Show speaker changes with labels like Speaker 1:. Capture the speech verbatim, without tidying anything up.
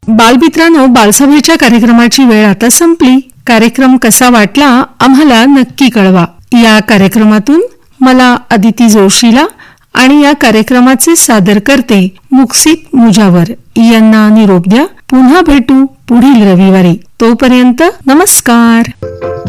Speaker 1: बालमित्रांनो, बालसभेच्या कार्यक्रमाची वेळ आता संपली. कार्यक्रम कसा वाटला आम्हाला नक्की कळवा. या कार्यक्रमातून मला अदिती जोशीला आणि या कार्यक्रमाचे सादर करते मुक्सित मुजावर यांना निरोप द्या. पुन्हा भेटू पुढील रविवारी. तोपर्यंत नमस्कार.